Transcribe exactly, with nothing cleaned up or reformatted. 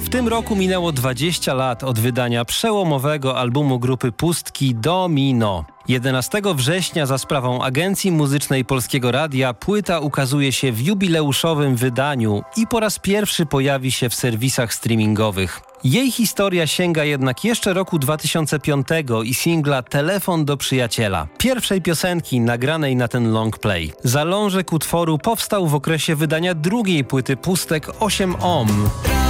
W tym roku minęło dwadzieścia lat od wydania przełomowego albumu grupy Pustki Domino. jedenastego września za sprawą Agencji Muzycznej Polskiego Radia płyta ukazuje się w jubileuszowym wydaniu i po raz pierwszy pojawi się w serwisach streamingowych. Jej historia sięga jednak jeszcze roku dwa tysiące piątego i singla Telefon do przyjaciela, pierwszej piosenki nagranej na ten long play. Zalążek utworu powstał w okresie wydania drugiej płyty Pustek osiem Ohm.